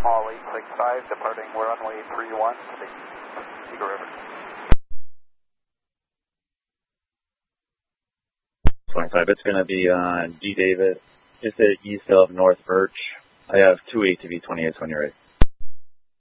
All 865, departing runway 31, Eagle River. 25, it's going to be on D. David, just east of North Birch. I have 2 ATV 28s when you're ready.